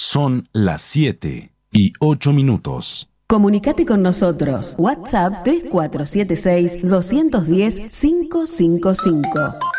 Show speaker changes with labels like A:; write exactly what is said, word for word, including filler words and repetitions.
A: Son las siete y ocho minutos.
B: Comunicate con nosotros. WhatsApp tres cuatro siete seis, dos uno cero, cinco cinco cinco.